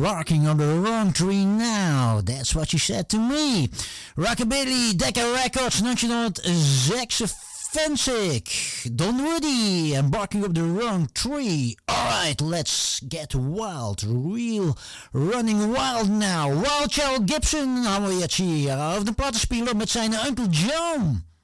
Barking on the wrong tree now. That's what she said to me. Rockabilly, Decca Records, 1956. Don Woody and Barking Up the Wrong Tree. Alright, let's get wild. Real running wild now. Wild Charles Gibson, houden we het hier. Of de platen spelen met zijn Uncle John.